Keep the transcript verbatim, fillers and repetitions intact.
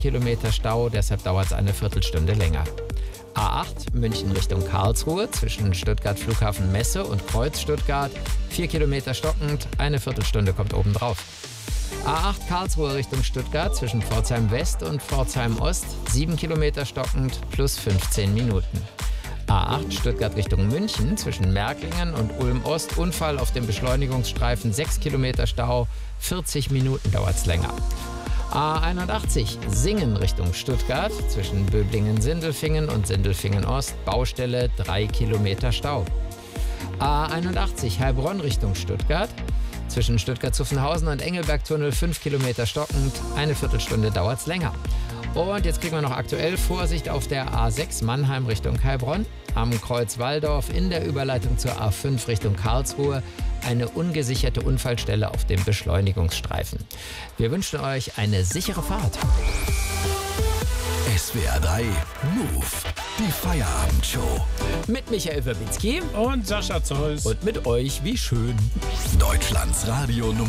Kilometer Stau, deshalb dauert es eine Viertelstunde länger. A acht München Richtung Karlsruhe zwischen Stuttgart Flughafen Messe und Kreuz Stuttgart. vier Kilometer stockend, eine Viertelstunde kommt obendrauf. A acht Karlsruhe Richtung Stuttgart zwischen Pforzheim West und Pforzheim Ost. sieben Kilometer stockend plus fünfzehn Minuten. A acht Stuttgart Richtung München zwischen Märklingen und Ulm Ost. Unfall auf dem Beschleunigungsstreifen, sechs Kilometer Stau, vierzig Minuten dauert es länger. A einundachtzig Singen Richtung Stuttgart zwischen Böblingen-Sindelfingen und Sindelfingen-Ost. Baustelle, drei Kilometer Stau. A einundachtzig Heilbronn Richtung Stuttgart zwischen Stuttgart-Zuffenhausen und Engelbergtunnel, fünf Kilometer stockend, eine Viertelstunde dauert es länger. Und jetzt kriegen wir noch aktuell Vorsicht auf der A sechs Mannheim Richtung Heilbronn, am Kreuz Walldorf in der Überleitung zur A fünf Richtung Karlsruhe eine ungesicherte Unfallstelle auf dem Beschleunigungsstreifen. Wir wünschen euch eine sichere Fahrt. S W R drei Move, die Feierabendshow. Mit Michael Wirbinski und Sascha Zeus. und mit euch, wie schön. Deutschlands Radio Nummer